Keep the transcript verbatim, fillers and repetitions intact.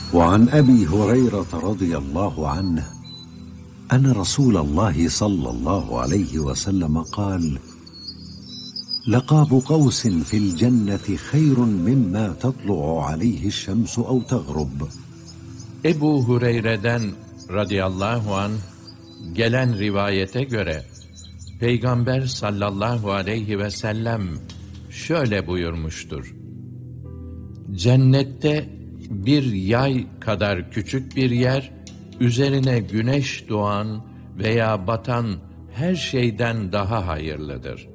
وعن أبي هريرة رضي الله عنه أن رسول الله صلى الله عليه وسلم قال: لقاب قوس في الجنة خير مما تطلع عليه الشمس أو تغرب. Ebu Hureyre'den radıyallahu anh gelen rivayete göre Peygamber sallallahu aleyhi ve sellem şöyle buyurmuştur: Cennette bir yay kadar küçük bir yer, üzerine güneş doğan veya batan her şeyden daha hayırlıdır.